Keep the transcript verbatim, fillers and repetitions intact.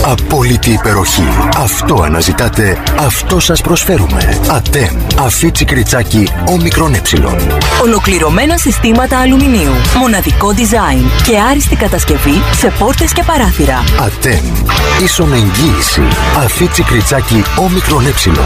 Απόλυτη υπεροχή. Αυτό αναζητάτε, αυτό σας προσφέρουμε. ΑΤΕΜ. Αφίτσι κριτσάκι όμικρον ε. Ολοκληρωμένα συστήματα αλουμινίου. Μοναδικό design και άριστη κατασκευή σε πόρτες και παράθυρα. ΑΤΕΜ. Ίσον εγγύηση. Αφίτσι κριτσάκι όμικρον ε.